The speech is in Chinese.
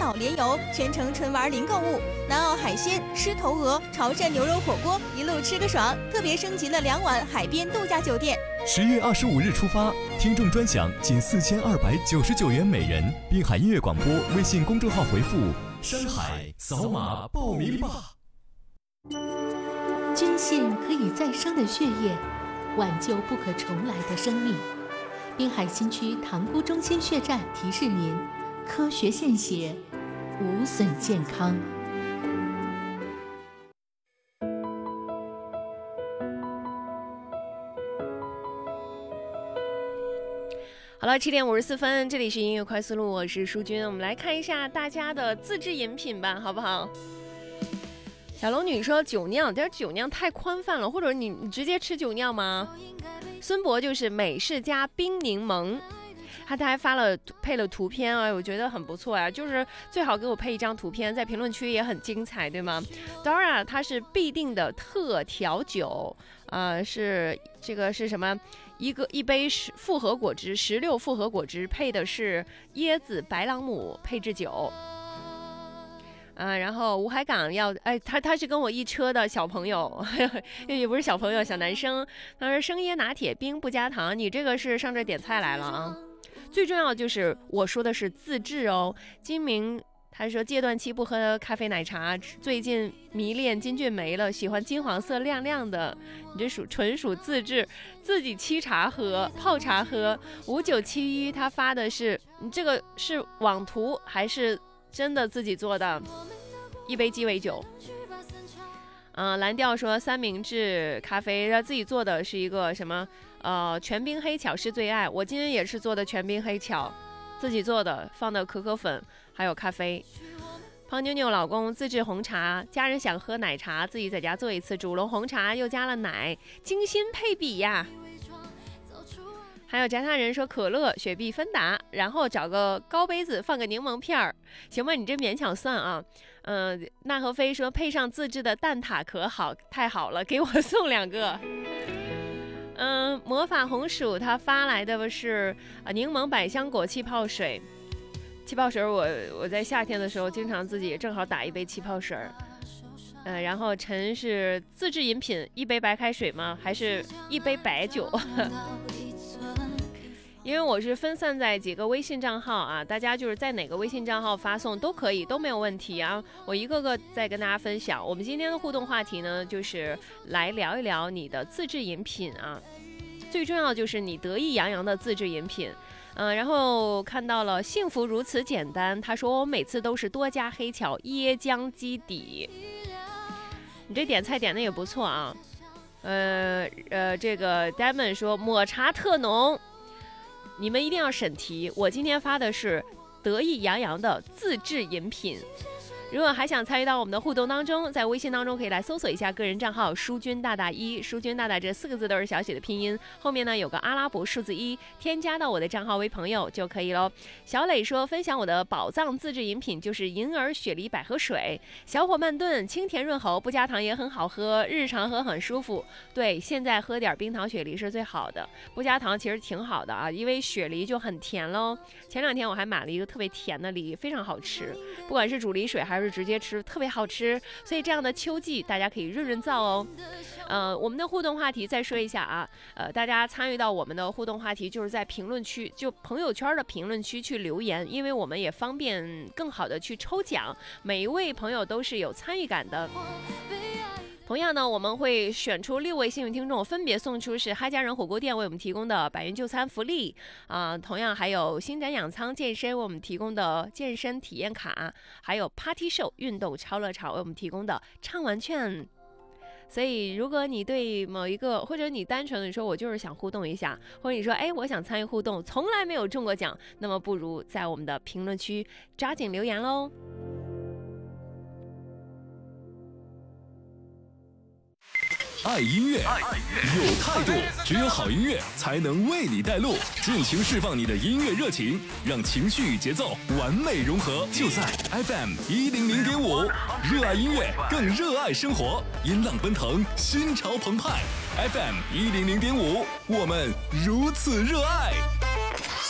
岛联游，全程纯玩零购物，南澳海鲜、狮头鹅、潮汕牛肉火锅，一路吃个爽。特别升级了2晚海边度假酒店。 10月25日出发，听众专享仅4299元每人。滨海音乐广播微信公众号回复“山海”，扫码报名吧。 捐献可以再生的血液，挽救不可重来的生命。滨海新区塘沽中心血站提示您：科学献血，无损健康。 好了，7点54分，这里是音乐快速路，我是淑君。我们来看一下大家的自制饮品吧，好不好？小龙女说酒酿，但是酒酿太宽泛了，或者你直接吃酒酿吗？孙博就是美式加冰柠檬，他还配了图片啊，我觉得很不错啊，就是最好给我配一张图片，在评论区也很精彩，对吗 ？Dora 它是必定的特调酒，是这个是什么？一杯复合果汁，16复合果汁配的是椰子白朗姆配制酒。然后吴海港他是跟我一车的小朋友，也不是小朋友，小男生。他说生椰拿铁冰不加糖，你这个是上这点菜来了啊。最重要的就是我说的是自制哦。金明他说戒断期不喝咖啡奶茶，最近迷恋金骏眉了，喜欢金黄色亮亮的。你这纯属自制，自己沏茶喝，泡茶喝。5971他发的是你这个是网图还是真的自己做的？一杯鸡尾酒。蓝调说三明治咖啡，他自己做的是一个什么？全冰黑巧是最爱。我今天也是做的全冰黑巧，自己做的，放的可可粉还有咖啡。胖妞妞老公自制红茶，家人想喝奶茶，自己在家做一次，煮了红茶又加了奶，精心配比呀。还有炸他人说可乐、雪碧、芬达，然后找个高杯子放个柠檬片儿，行吧？你这勉强算啊。那和飞说配上自制的蛋挞可好，太好了，给我送2个。魔法红薯他发来的是柠檬百香果气泡水。气泡水我在夏天的时候经常自己正好打一杯气泡水。然后陈是自制饮品，一杯白开水吗？还是一杯白酒？因为我是分散在几个微信账号啊，大家就是在哪个微信账号发送都可以，都没有问题啊。我一个个再跟大家分享。我们今天的互动话题呢，就是来聊一聊你的自制饮品啊。最重要就是你得意洋洋的自制饮品。然后看到了幸福如此简单，他说我每次都是多加黑巧椰浆基底。你这点菜点的也不错啊。这个 Diamond 说抹茶特浓。你们一定要审题，我今天发的是得意洋洋的自制饮品。如果还想参与到我们的互动当中，在微信当中可以来搜索一下个人账号淑君大大1，淑君大大这4个字都是小写的拼音，后面呢有个阿拉伯数字1，添加到我的账号为朋友就可以咯。小磊说分享我的宝藏自制饮品就是银耳雪梨百合水，小火慢炖，清甜润喉，不加糖也很好喝，日常喝很舒服。对，现在喝点冰糖雪梨是最好的，不加糖其实挺好的啊，因为雪梨就很甜咯。前2天我还买了一个特别甜的梨，非常好吃，不管是煮梨水还是直接吃，特别好吃。所以这样的秋季大家可以润润燥哦。我们的互动话题再说一下啊，大家参与到我们的互动话题就是在评论区，就朋友圈的评论区去留言，因为我们也方便更好的去抽奖，每一位朋友都是有参与感的。同样呢，我们会选出6位幸运听众，分别送出是哈家人火锅店为我们提供的100元就餐福利同样还有新展养仓健身为我们提供的健身体验卡，还有 Party Show 运动超乐场为我们提供的畅玩券。所以如果你对某一个，或者你单纯的说我就是想互动一下，或者你说我想参与互动，从来没有中过奖，那么不如在我们的评论区抓紧留言咯。 爱音乐，有态度，只有好音乐才能为你带路，尽情释放你的音乐热情，让情绪与节奏完美融合，就在 FM 100.5，热爱音乐，更热爱生活，音浪奔腾，心潮澎湃。FM 100.5，我们如此热爱。